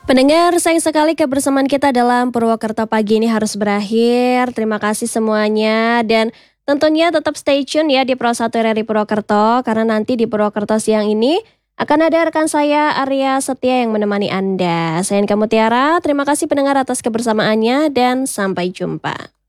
Pendengar, sayang sekali kebersamaan kita dalam Purwokerto pagi ini harus berakhir. Terima kasih semuanya dan tentunya tetap stay tune ya di Pro 1 RRI Purwokerto karena nanti di Purwokerto siang ini akan ada rekan saya Arya Setia yang menemani Anda. Saya Inka Mutiara, terima kasih pendengar atas kebersamaannya dan sampai jumpa.